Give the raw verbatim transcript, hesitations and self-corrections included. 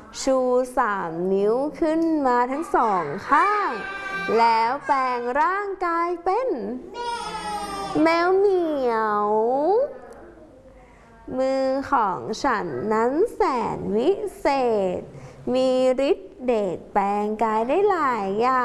ชูสามนิ้วขึ้นมาทั้งสองข้างแล้วแปลงร่างกายเป็นแมวเหมียวมือของฉันนั้นแสนวิเศษมีฤทธิ์เดชแปลงกายได้หลายอย่าง